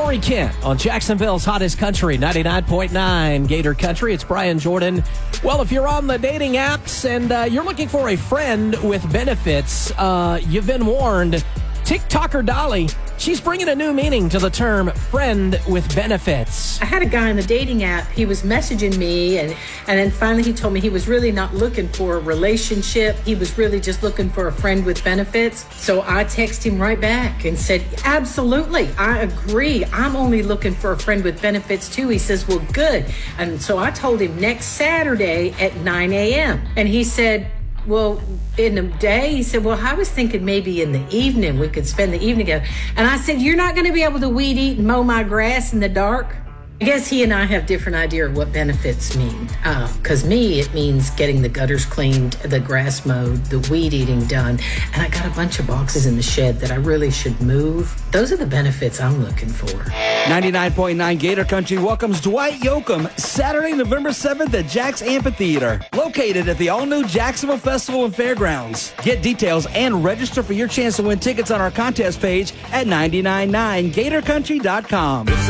Corey Kent on Jacksonville's hottest country, 99.9 Gator Country. It's Brian Jordan. Well, if you're on the dating apps and you're looking for a friend with benefits, you've been warned. TikToker Dolly, she's bringing a new meaning to the term friend with benefits. I had a guy on the dating app. He was messaging me, and then finally he told me he was really not looking for a relationship. He was really just looking for a friend with benefits. So I texted him right back and said, absolutely, I agree. I'm only looking for a friend with benefits too. He says, well, good. And so I told him next Saturday at 9 a.m. And he said, well, in the day, he said, well, I was thinking maybe in the evening we could spend the evening together. And I said, you're not going to be able to weed eat and mow my grass in the dark? I guess he and I have different idea of what benefits mean. Because me, it means getting the gutters cleaned, the grass mowed, the weed eating done. And I got a bunch of boxes in the shed that I really should move. Those are the benefits I'm looking for. 99.9 Gator Country welcomes Dwight Yoakam Saturday, November 7th at Jack's Amphitheater, located at the all-new Jacksonville Festival and Fairgrounds. Get details and register for your chance to win tickets on our contest page at 999gatorcountry.com.